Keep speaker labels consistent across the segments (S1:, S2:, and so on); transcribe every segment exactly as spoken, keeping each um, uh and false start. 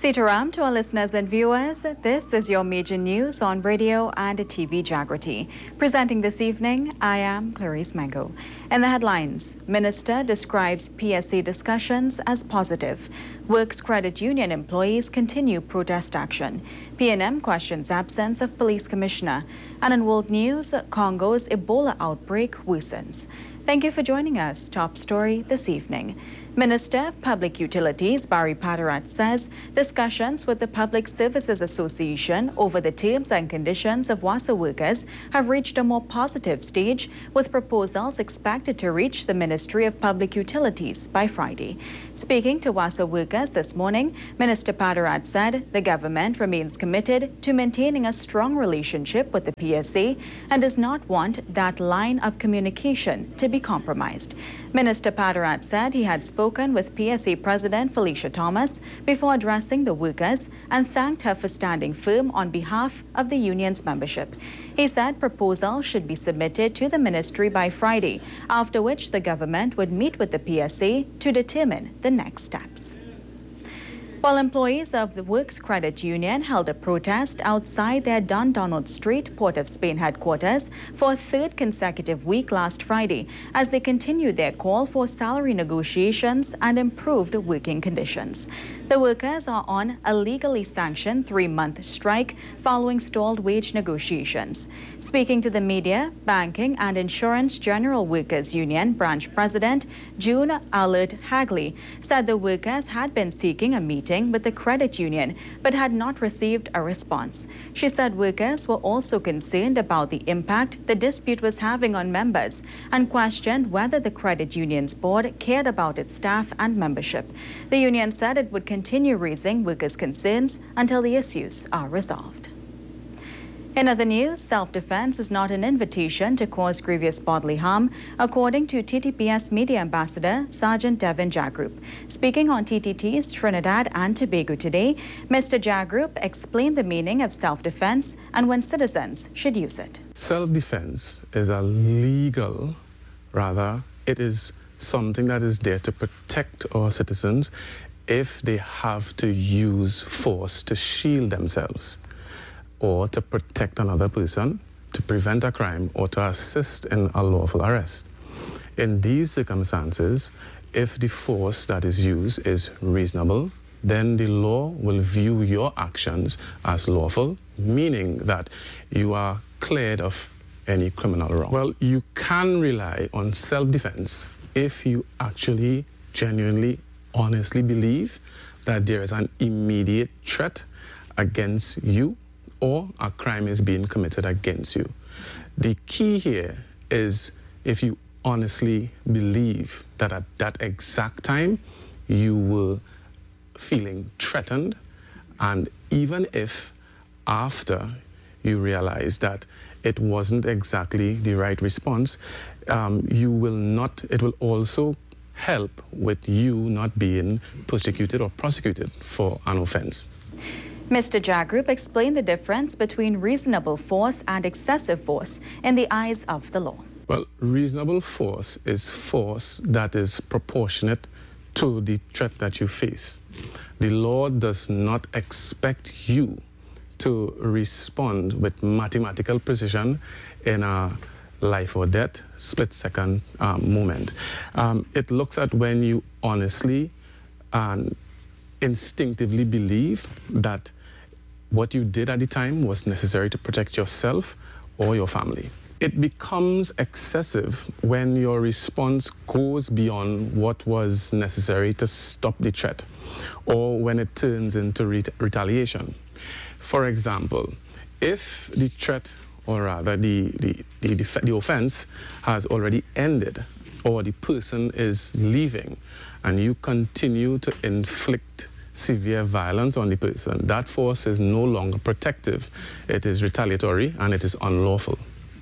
S1: Sitaram to our listeners and viewers. This is your major news on radio and T V Jagrati. Presenting this evening, I am Clarice Mango. In the headlines, Minister describes P S A discussions as positive. Works Credit Union employees continue protest action. P N M questions absence of police commissioner. And in world news, Congo's Ebola outbreak worsens. Thank you for joining us. Top story this evening. Minister of Public Utilities Barry Patarat says discussions with the Public Services Association over the terms and conditions of WASA workers have reached a more positive stage, with proposals expected to reach the Ministry of Public Utilities by Friday. Speaking to WASA workers this morning, Minister Patarat said the government remains committed to maintaining a strong relationship with the P S A and does not want that line of communication to be compromised. Minister Patarat said he had spoken with P S A President Felicia Thomas before addressing the workers and thanked her for standing firm on behalf of the union's membership. He said proposals should be submitted to the ministry by Friday, after which the government would meet with the P S A to determine the next steps. While employees of the Works Credit Union held a protest outside their Dundonald Street, Port of Spain headquarters for a third consecutive week last Friday, as they continued their call for salary negotiations and improved working conditions. The workers are on a legally sanctioned three-month strike following stalled wage negotiations. Speaking to the media, Banking and Insurance General Workers Union Branch President June Allard Hagley said the workers had been seeking a meeting with the credit union but had not received a response. She said workers were also concerned about the impact the dispute was having on members and questioned whether the credit union's board cared about its staff and membership. The union said it would continue raising workers' concerns until the issues are resolved. In other news, self-defense is not an invitation to cause grievous bodily harm, according to T T P S Media Ambassador Sergeant Devin Jagrup. Speaking on T T T's Trinidad and Tobago today, Mister Jagrup explained the meaning of self-defense and when citizens should use it.
S2: Self-defense is a legal, rather, it is something that is there to protect our citizens if they have to use force to shield themselves, or to protect another person, to prevent a crime, or to assist in a lawful arrest. In these circumstances, if the force that is used is reasonable, then the law will view your actions as lawful, meaning that you are cleared of any criminal wrong. Well, you can rely on self-defense if you actually genuinely, honestly believe that there is an immediate threat against you or a crime is being committed against you. The key here is if you honestly believe that at that exact time you were feeling threatened, and even if after you realize that it wasn't exactly the right response, um, you will not, it will also help with you not being persecuted or prosecuted for an offense.
S1: Mister Jagrup explained the difference between reasonable force and excessive force in the eyes of the law.
S2: Well, reasonable force is force that is proportionate to the threat that you face. The law does not expect you to respond with mathematical precision in a life or death, split-second um, moment. Um, it looks at when you honestly and instinctively believe that what you did at the time was necessary to protect yourself or your family. It becomes excessive when your response goes beyond what was necessary to stop the threat, or when it turns into ret retaliation. For example, if the threat, or rather the, the, the, the offense has already ended, or the person is leaving, and you continue to inflict severe violence on the person, that force is no longer protective. It is retaliatory and it is unlawful.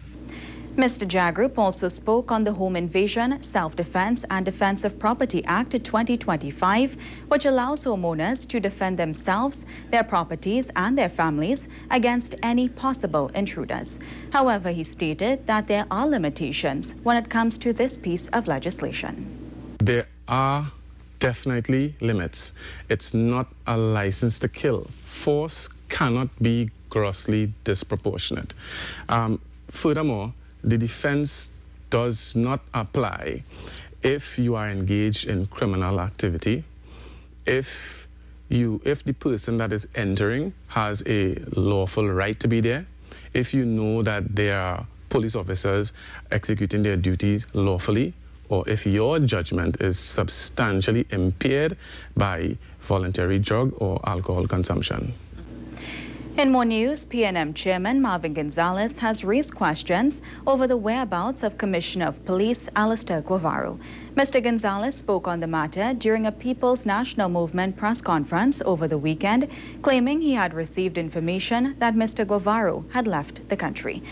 S1: Mister Jagrup also spoke on the Home Invasion, Self-Defense and Defense of Property Act twenty twenty-five, which allows homeowners to defend themselves, their properties and their families against any possible intruders. However, he stated that there are limitations when it comes to this piece of legislation.
S2: There are definitely limits. It's not a license to kill. Force cannot be grossly disproportionate. Um, furthermore, the defense does not apply if you are engaged in criminal activity, if you, if the person that is entering has a lawful right to be there, if you know that there are police officers executing their duties lawfully, or if your judgment is substantially impaired by voluntary drug or alcohol consumption.
S1: In more news, P N M Chairman Marvin Gonzalez has raised questions over the whereabouts of Commissioner of Police Alistair Guevara. Mister Gonzalez spoke on the matter during a People's National Movement press conference over the weekend, claiming he had received information that Mister Guevara had left the country.